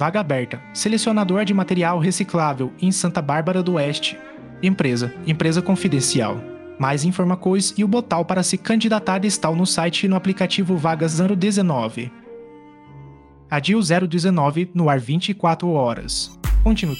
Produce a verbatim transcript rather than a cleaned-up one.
Vaga aberta. Selecionador de material reciclável em Santa Bárbara do Oeste. Empresa. Empresa confidencial. Mais informações e o botão para se candidatar estão no site e no aplicativo Vagas zero dezenove. A D I U zero dezenove no ar vinte e quatro horas. Continue.